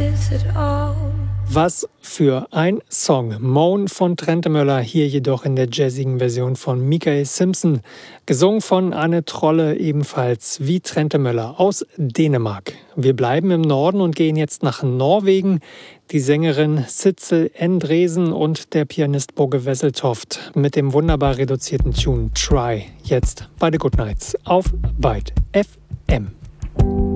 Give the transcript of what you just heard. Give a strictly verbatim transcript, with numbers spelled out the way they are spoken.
this at all. Was für ein Song. Moan von Trentemøller, hier jedoch in der jazzigen Version von Mikael Simpson. Gesungen von Anne Trolle, ebenfalls wie Trentemøller aus Dänemark. Wir bleiben im Norden und gehen jetzt nach Norwegen. Die Sängerin Sissel Endresen und der Pianist Boge Wesseltoft mit dem wunderbar reduzierten Tune Try. Jetzt bei The Good Nights auf Byte F M.